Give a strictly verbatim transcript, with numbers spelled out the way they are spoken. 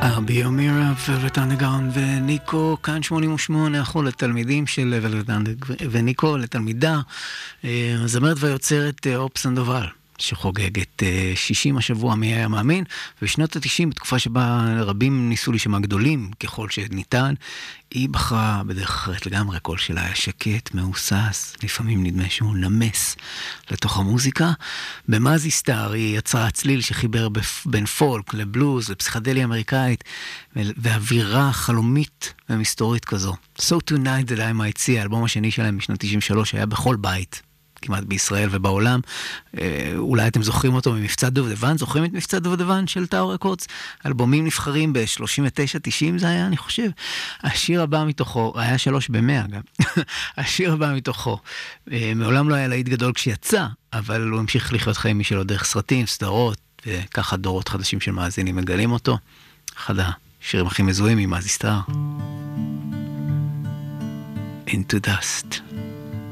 ביומירה ולווט אנדרגראונד וניקו, כאן שמונים ושמונה אחוז לתלמידים של ולווט אנדרגראונד וניקו, לתלמידה, זמרת ויוצרת אופ סנדובל, שחוגגת שישים השבוע, מי היה מאמין. ובשנות ה-תשעים, בתקופה שבה רבים ניסו להישמע גדולים ככל שניתן, היא בחרה בדרך אחרת לגמרי. הקול שלה היה שקט, מאוסס, לפעמים נדמה שהוא נמס לתוך המוזיקה. במאזי סטאר היא יצרה צליל שחיבר בין פולק לבלוז, לפסיכדליה אמריקאית, ואווירה חלומית ומסתורית כזו. So Tonight That I Might See, האלבום השני שלהם משנת תשעים ושלוש, היה בכל בית, כמעט בישראל ובעולם. אולי אתם זוכרים אותו ממבצע דובדבן, זוכרים את מבצע דובדבן של טאור רקורדס? אלבומים נבחרים ב-שלושים ותשע תשעים זה היה, אני חושב. השיר הבא מתוכו, היה שלוש במאה גם, השיר הבא מתוכו, מעולם לא היה להיט גדול כשיצא, אבל הוא המשיך לחיות חיים משלו דרך סרטים, סדרות, וככה דורות חדשים של מאזינים מגלים אותו. אחד השירים הכי מזוהים ממאזי סטאר. Into Dust.